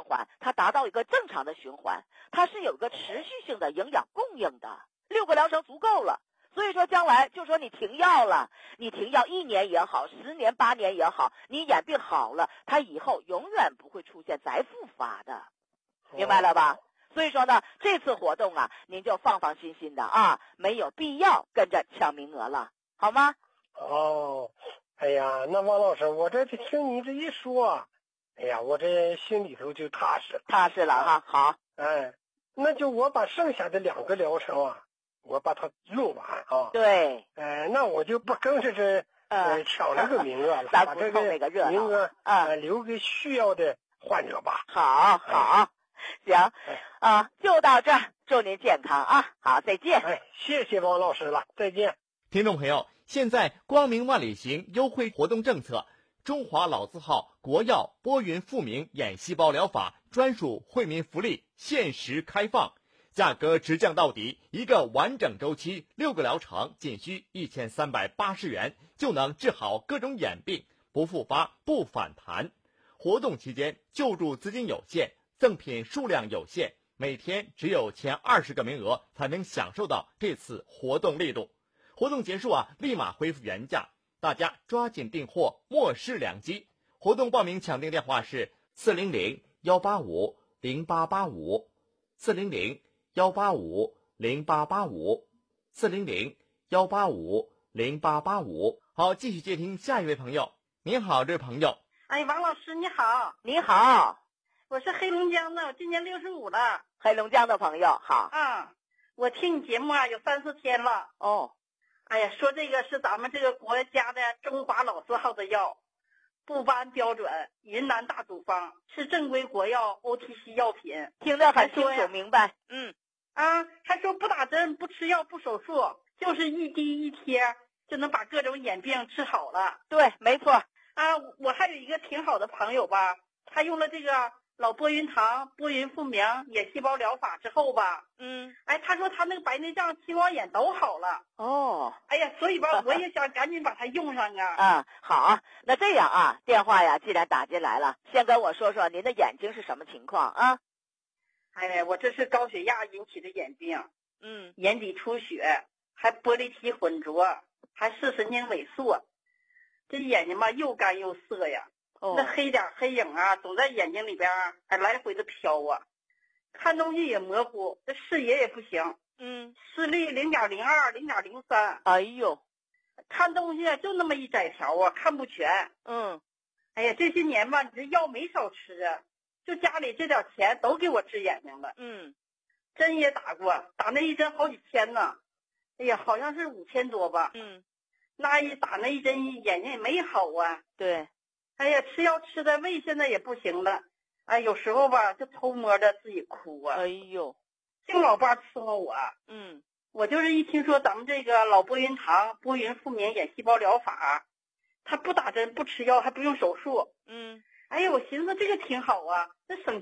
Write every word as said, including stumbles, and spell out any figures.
环，它达到一个正常的循环，它是有一个持续性的营养供应的。六个疗程足够了。所以说将来就说你停药了，你停药一年也好，十年八年也好，你眼病好了，它以后永远不会出现再复发的，明白了吧？所以说呢，这次活动啊，您就放放心心的啊，没有必要跟着抢名额了，好吗？ 哦，哎呀，那王老师，我这听你这一说，哎呀，我这心里头就踏实了， 踏实了哈。好， 哎，那就我把剩下的两个疗程啊，我把它用完啊。 对， 呃，那我就不跟着这呃抢这个名额了， 咱把这不凑那个热闹名额啊呃留给需要的患者吧。 好好，行啊，就到这儿，祝您健康啊，好，再见。 哎，谢谢王老师了，再见。 听众朋友，现在光明万里行优惠活动政策，中华老字号国药波云复明眼细胞疗法专属惠民福利限时开放，价格直降到底，一个完整周期六个疗程仅需一千三百八十元，就能治好各种眼病，不复发不反弹。活动期间救助资金有限，赠品数量有限，每天只有前二十个名额才能享受到这次活动力度。活动结束啊，立马恢复原价，大家抓紧订货，莫视良机。活动报名抢订电话是四零零幺八五零八八五，四零零幺八五零八八五，四零零幺八五零八八五。好，继续接听下一位朋友。您好，这位朋友。 哎，王老师你好。 你好， 我是黑龙江的，我今年六十五了。 黑龙江的朋友好。 啊，我听你节目啊有三四天了。 哦， 哎呀，说这个是咱们这个国家的中华老字号的药，不颁标准，云南大处方，是正规国药 O T C 药品。 听得很清楚还说呀明白。嗯啊，还说不打针、不吃药、不手术，就是一滴一贴就能把各种眼病治好了。 对，没错。 啊，我还有一个挺好的朋友吧，他用了这个老波云堂波云复明眼细胞疗法之后吧， 嗯， 哎，他说他那个白内障、青光眼都好了。 哦， 哎呀，所以吧，我也想赶紧把它用上啊。 啊，好，那这样啊，电话呀，既然打进来了，先跟我说说您的眼睛是什么情况啊？ 哎呀，我这是高血压引起的眼病， 嗯， 眼底出血，还玻璃体混浊，还视神经萎缩，这眼睛吧又干又涩呀。 哦那黑点黑影啊，总在眼睛里边还来回的飘啊，看东西也模糊，这视野也不行， 嗯， 视力零点零二、零点零三， 哎呦， 看东西就那么一窄条啊，看不全。 嗯， 哎呀，这些年吧，你这药没少吃啊，就家里这点钱都给我治眼睛了。 嗯， 针也打过，打那一针好几千呢。哎呀，好像是五千多吧。 嗯， 那一打那一针，眼睛也没好啊。 对， 哎呀，吃药吃的胃现在也不行了。哎，有时候吧，就偷摸着自己哭啊。 哎呦， 净老爸伺候我。 嗯， 我就是一听说咱们这个老波云堂波云复明眼细胞疗法，他不打针不吃药还不用手术。 嗯， 哎呀，我寻思这个挺好啊，这省